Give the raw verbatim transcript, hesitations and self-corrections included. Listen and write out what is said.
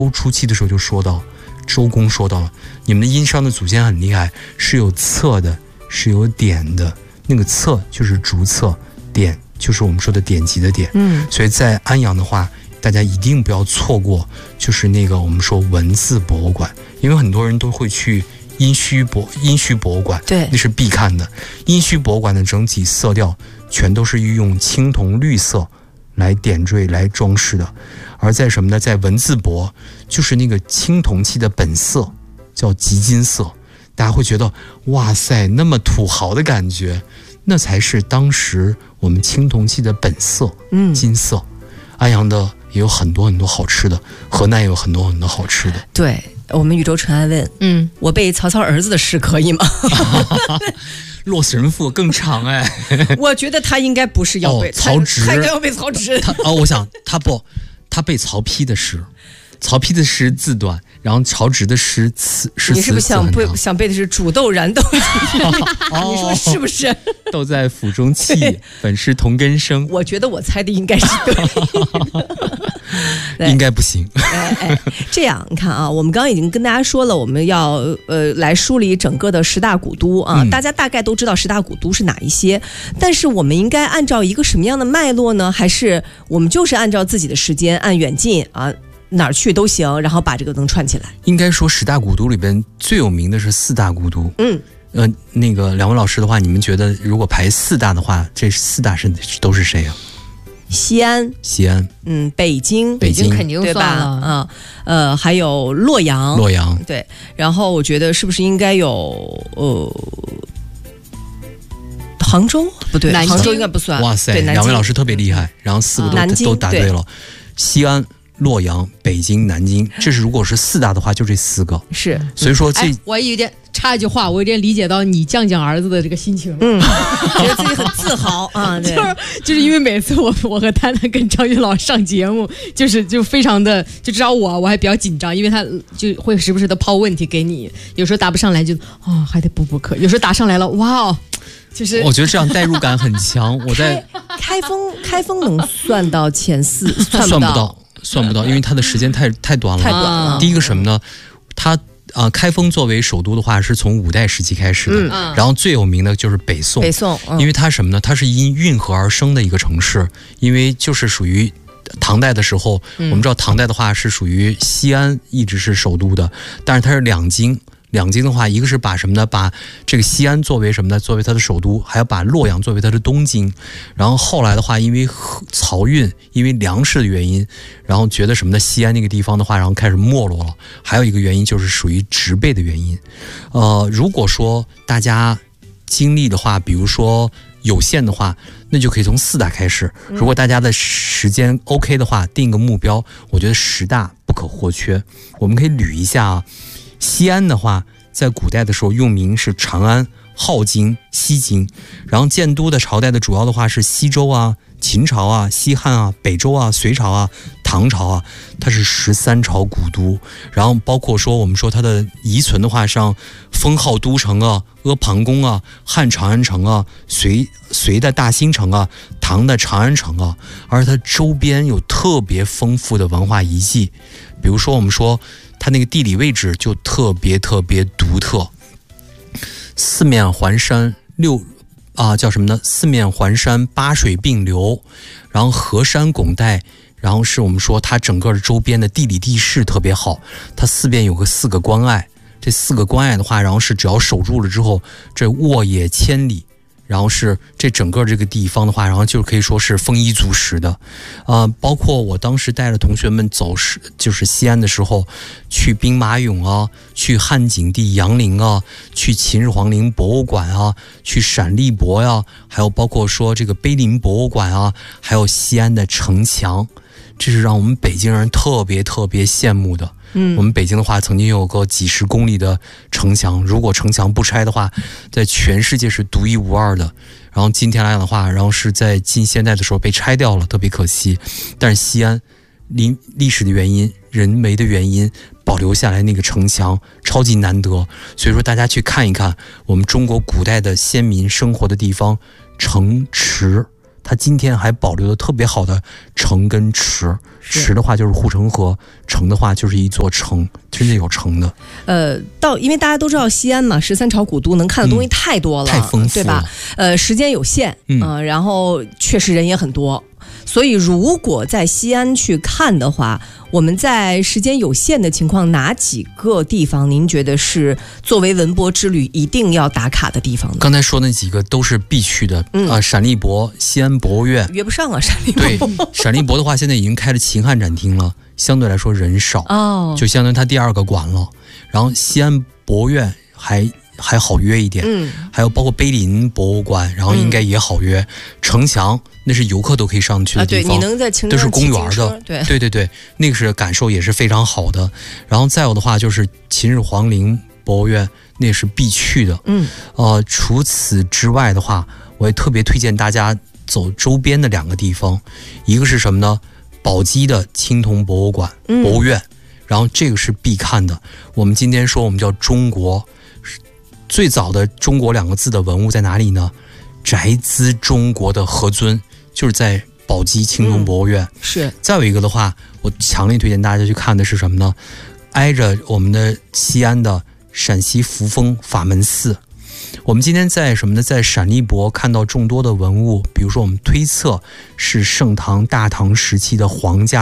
初期的时候就说到，周公说到了，你们的殷商的祖先很厉害，是有策的，是有典的。那个策就是逐策，典就是我们说的典籍的典。嗯，所以在安阳的话，大家一定不要错过，就是那个我们说文字博物馆，因为很多人都会去殷墟博殷墟博物馆， 对， 那是必看的。殷墟博物馆的整体色调全都是用青铜绿色来点缀来装饰的，而在什么呢？在文字博，就是那个青铜器的本色叫极金色，大家会觉得哇塞，那么土豪的感觉，那才是当时我们青铜器的本色，嗯，金色。安阳的也有很多很多好吃的，河南也有很多很多好吃的。 对，我们宇宙陈安问，嗯，我背曹操儿子的诗可以吗？ 骆神父更长哎， 我觉得他应该不是要背、 哦、曹植， 他应该要背曹植。 哦，我想他不，他背曹丕的诗，曹丕的诗字短，然后曹植的诗词诗词。 你是不是想背想背的是煮豆燃豆？你说是不是？ 豆在釜中泣，本是同根生。 我觉得我猜的应该是对。 应该不行。 哎哎，这样你看啊，我们刚刚已经跟大家说了，我们要呃来梳理整个的十大古都啊、嗯，大家大概都知道十大古都是哪一些，但是我们应该按照一个什么样的脉络呢？还是我们就是按照自己的时间，按远近啊？哪儿去都行，然后把这个能串起来。 应该说十大古都里边最有名的是四大古都。嗯，呃，那个两位老师的话，你们觉得如果排四大的话，这四大是都是谁啊？ 西安， 西安， 嗯，北京， 北京肯定对吧？啊，呃，还有洛阳， 洛阳， 对。然后我觉得是不是应该有呃，杭州？不对，杭州应该不算。 哇塞，两位老师特别厉害，然后四个都、啊、都答对了。西安、洛阳、北京、南京，这是如果是四大的话，就这四个。 是， 所以说这、 哎、我有点插一句话，我有点理解到你酱酱儿子的这个心情。 嗯，觉得自己很自豪啊，对， 就是就是因为每次我我和丹丹跟张云老师上节目，就是就非常的，就至少我我还比较紧张，因为他就会时不时的抛问题给你，有时候答不上来就哦还得补补课，有时候答上来了，哇哦。就是我觉得这样代入感很强。我在开封，开封能算到前四， 算不到，算不到，因为它的时间太太短了。 太短了。 第一个什么呢？它啊、呃，开封作为首都的话，是从五代时期开始的。嗯、然后最有名的就是北宋。 北宋，嗯、 因为它什么呢？它是因运河而生的一个城市，因为就是属于。唐代的时候，我们知道唐代的话是属于西安一直是首都的，但是它是两京。两京的话，一个是把什么呢？把这个西安作为什么呢？作为它的首都，还要把洛阳作为它的东京。然后后来的话，因为漕运，因为粮食的原因，然后觉得什么呢？西安那个地方的话，然后开始没落了。还有一个原因就是属于植被的原因。呃，如果说大家经历的话，比如说有限的话，那就可以从四大开始。如果大家的时间 OK 的话，定个目标，我觉得十大不可或缺。我们可以捋一下啊。西安的话，在古代的时候用名是长安、镐京、西京，然后建都的朝代的主要的话是西周啊、秦朝啊、西汉啊、北周啊、隋朝啊、唐朝啊，它是十三朝古都。然后包括说我们说它的遗存的话，像封号都城啊、阿房宫啊、汉长安城啊、隋隋的大兴城啊、唐的长安城啊，而它周边有特别丰富的文化遗迹，比如说我们说。它那个地理位置就特别特别独特，四面环山，六啊、呃、叫什么呢？四面环山，八水并流，然后河山拱带，然后是我们说它整个的周边的地理地势特别好，它四边有个四个关隘，这四个关隘的话，然后是只要守住了之后，这沃野千里。然后是这整个这个地方的话，然后就可以说是丰衣足食的，呃，包括我当时带着同学们走是就是西安的时候，去兵马俑啊，去汉景帝杨陵啊，去秦始皇陵博物馆啊，去陕历博呀、啊，还有包括说这个碑林博物馆啊，还有西安的城墙，这是让我们北京人特别特别羡慕的。嗯，我们北京的话曾经有个几十公里的城墙，如果城墙不拆的话，在全世界是独一无二的。然后今天来讲的话，然后是在近现代的时候被拆掉了，特别可惜。但是西安历历史的原因、人为的原因，保留下来那个城墙超级难得。所以说大家去看一看我们中国古代的先民生活的地方，城池。它它今天还保留的特别好的城跟池。池的话就是护城河，城的话就是一座城，真的有城的。 呃，到因为大家都知道西安嘛，十三朝古都，能看的东西太多了， 嗯、太丰富了， 对吧？呃，时间有限，嗯、呃，然后确实人也很多。所以，如果在西安去看的话，我们在时间有限的情况，哪几个地方您觉得是作为文博之旅一定要打卡的地方呢？ 刚才说那几个都是必去的，嗯啊、呃，陕历博、西安博物院约不上啊，陕历博。 对，陕历博的话，现在已经开了秦汉展厅了，相对来说人少哦， 就相当于它第二个馆了。然后西安博物院还。还好约一点，嗯，还有包括碑林博物馆，然后应该也好约。嗯、城墙那是游客都可以上去的地方， 啊、对，你能在城都是公园的， 对对对对，那个是感受也是非常好的。然后再有的话就是秦始皇陵博物院，那也是必去的，嗯，呃，除此之外的话，我也特别推荐大家走周边的两个地方，一个是什么呢？宝鸡的青铜博物馆、嗯、博物院，然后这个是必看的。我们今天说我们叫中国。最早的中国两个字的文物在哪里呢？宅兹中国的何尊就是在宝鸡青铜博物院、嗯、 是。 再有一个的话，我强烈推荐大家去看的是什么呢？挨着我们的西安的陕西扶风法门寺。我们今天在什么呢？在陕历博看到众多的文物，比如说我们推测是盛唐大唐时期的皇家